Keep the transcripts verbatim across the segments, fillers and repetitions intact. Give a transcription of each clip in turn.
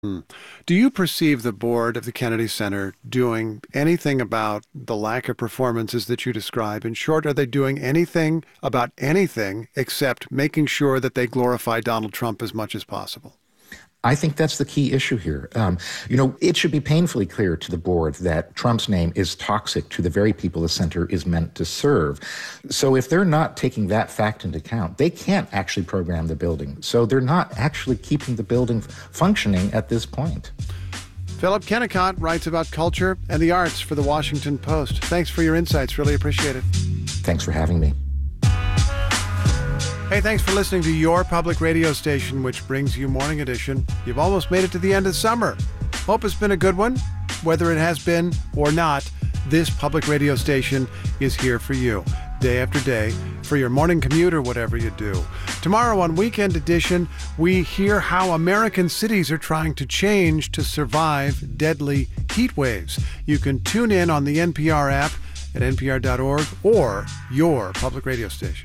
Hmm. Do you perceive the board of the Kennedy Center doing anything about the lack of performances that you describe? In short, are they doing anything about anything except making sure that they glorify Donald Trump as much as possible? I think that's the key issue here. Um, you know, it should be painfully clear to the board that Trump's name is toxic to the very people the center is meant to serve. So if they're not taking that fact into account, they can't actually program the building. So they're not actually keeping the building functioning at this point. Philip Kennicott writes about culture and the arts for the Washington Post. Thanks for your insights. Really appreciate it. Thanks for having me. Hey, thanks for listening to your public radio station, which brings you Morning Edition. You've almost made it to the end of summer. Hope it's been a good one. Whether it has been or not, this public radio station is here for you, day after day, for your morning commute or whatever you do. Tomorrow on Weekend Edition, we hear how American cities are trying to change to survive deadly heat waves. You can tune in on the N P R app at N P R dot org or your public radio station.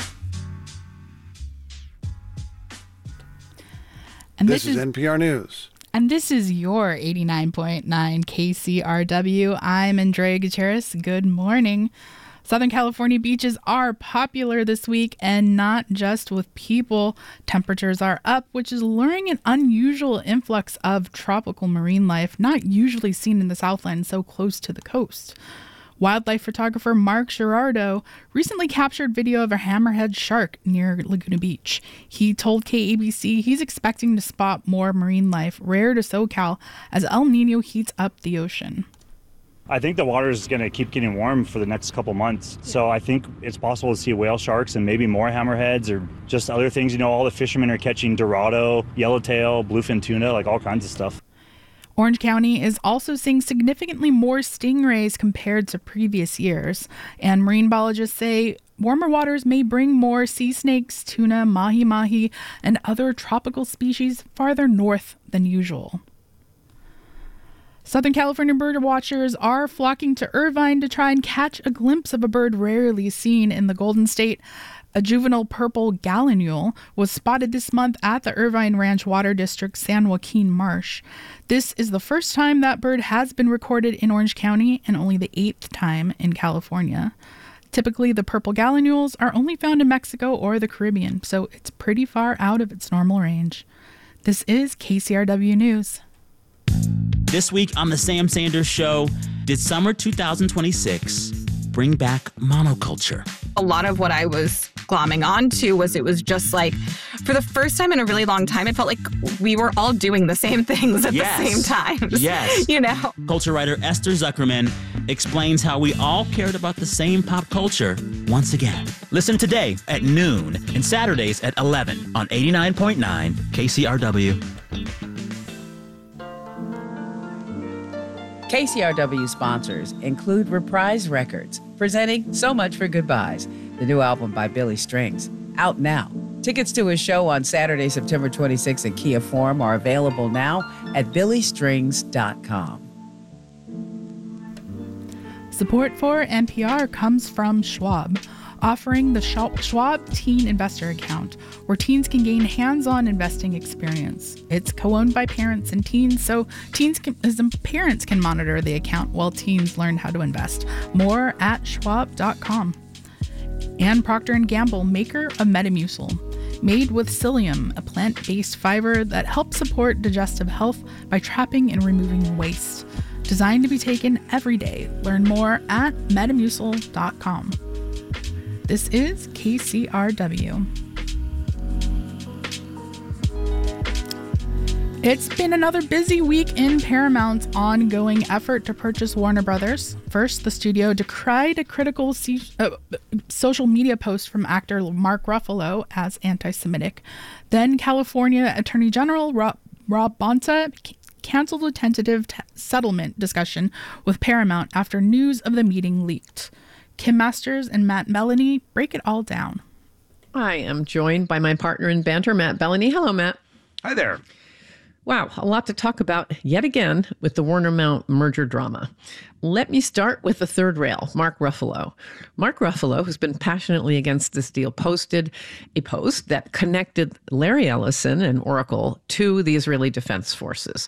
And this, this is, is N P R News. And this is your eighty-nine point nine K C R W. I'm Andrea Gutierrez. Good morning. Southern California beaches are popular this week, and not just with people. Temperatures are up, which is luring an unusual influx of tropical marine life, not usually seen in the Southland so close to the coast. Wildlife photographer Mark Gerardo recently captured video of a hammerhead shark near Laguna Beach. He told K A B C he's expecting to spot more marine life rare to SoCal as El Nino heats up the ocean. I think the water is going to keep getting warm for the next couple months. So I think it's possible to see whale sharks and maybe more hammerheads or just other things. You know, all the fishermen are catching Dorado, yellowtail, bluefin tuna, like all kinds of stuff. Orange County is also seeing significantly more stingrays compared to previous years, and marine biologists say warmer waters may bring more sea snakes, tuna, mahi-mahi, and other tropical species farther north than usual. Southern California bird watchers are flocking to Irvine to try and catch a glimpse of a bird rarely seen in the Golden State. A juvenile purple gallinule was spotted this month at the Irvine Ranch Water District San Joaquin Marsh. This is the first time that bird has been recorded in Orange County and only the eighth time in California. Typically, the purple gallinules are only found in Mexico or the Caribbean, so it's pretty far out of its normal range. This is K C R W News. This week on The Sam Sanders Show, did summer two thousand twenty-six bring back monoculture? A lot of what I was glomming onto was it was just like, for the first time in a really long time, it felt like we were all doing the same things at yes. the same time. Yes. You know? Culture writer Esther Zuckerman explains how we all cared about the same pop culture once again. Listen today at noon and Saturdays at eleven on eighty-nine point nine K C R W. K C R W sponsors include Reprise Records, presenting So Much for Goodbyes, the new album by Billy Strings, out now. Tickets to his show on Saturday, September twenty-sixth at Kia Forum are available now at billy strings dot com. Support for N P R comes from Schwab, offering the Schwab Teen Investor Account, where teens can gain hands-on investing experience. It's co-owned by parents and teens, so teens can, as parents can monitor the account while teens learn how to invest. More at schwab dot com. And Procter and Gamble, maker of Metamucil, made with psyllium, a plant-based fiber that helps support digestive health by trapping and removing waste. Designed to be taken every day. Learn more at metamucil dot com. This is K C R W. It's been another busy week in Paramount's ongoing effort to purchase Warner Brothers. First, the studio decried a critical c- uh, social media post from actor Mark Ruffalo as anti-Semitic. Then, California Attorney General Rob, Rob Bonta c- canceled a tentative t- settlement discussion with Paramount after news of the meeting leaked. Kim Masters and Matt Bellany break it all down. I am joined by my partner in banter, Matt Bellany. Hello, Matt. Hi there. Wow, a lot to talk about yet again with the Warner Mount merger drama. Let me start with the third rail, Mark Ruffalo. Mark Ruffalo, who's been passionately against this deal, posted a post that connected Larry Ellison and Oracle to the Israeli Defense Forces.